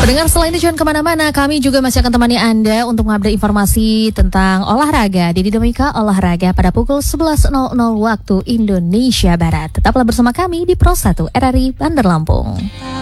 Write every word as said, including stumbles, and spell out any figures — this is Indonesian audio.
Pendengar, selain itu jangan kemana-mana, kami juga masih akan temani Anda untuk mengupdate informasi tentang olahraga di Dinamika Olahraga pada pukul sebelas waktu Indonesia Barat. Tetaplah bersama kami di Pro satu R R I Bandar Lampung.